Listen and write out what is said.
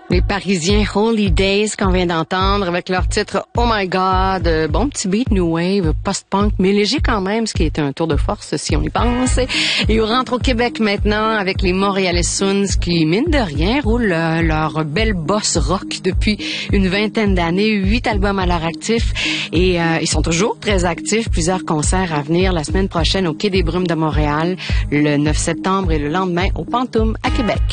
Les Parisiens Holy Days qu'on vient d'entendre avec leur titre Oh My God, bon petit beat new wave, post-punk, mais léger quand même, ce qui est un tour de force si on y pense. Et on rentre au Québec maintenant avec les Montréalais Soons qui, mine de rien, roulent leur belle bosse rock depuis une vingtaine d'années, 8 albums à leur actif et ils sont toujours très actifs. Plusieurs concerts à venir la semaine prochaine au Quai des Brumes de Montréal, le 9 septembre et le lendemain au Pantoum à Québec.